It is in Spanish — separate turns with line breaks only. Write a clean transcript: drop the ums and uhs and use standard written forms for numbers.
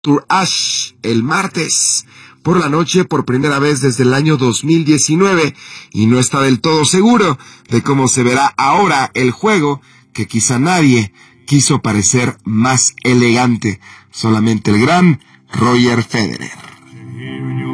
Tour Ashe el martes por la noche por primera vez desde el año 2019 y no está del todo seguro de cómo se verá ahora el juego, que quizá nadie quiso parecer más elegante, solamente el gran Roger Federer.